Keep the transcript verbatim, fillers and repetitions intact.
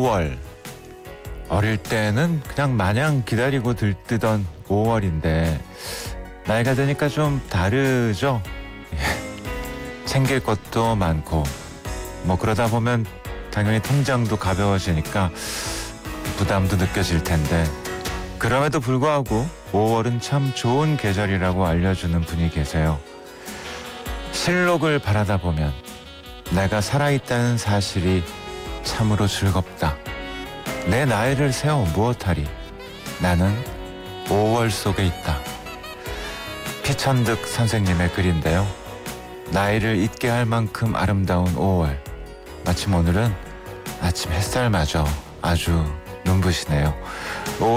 오월. 어릴 때는 그냥 마냥 기다리고 들뜨던 오월인데 나이가 드니까 좀 다르죠? 챙길 것도 많고 뭐 그러다 보면 당연히 통장도 가벼워지니까 부담도 느껴질 텐데 그럼에도 불구하고 오월은 참 좋은 계절이라고 알려주는 분이 계세요. 실록을 바라다 보면 내가 살아있다는 사실이 참으로 즐겁다. 내 나이를 세워 무엇하리. 나는 오월 속에 있다. 피천득 선생님의 글인데요. 나이를 잊게 할 만큼 아름다운 오월. 마침 오늘은 아침 햇살마저 아주 눈부시네요.